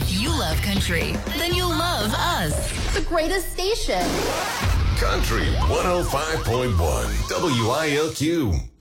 If you love country, then you'll love us. The greatest station. Country 105.1 WILQ.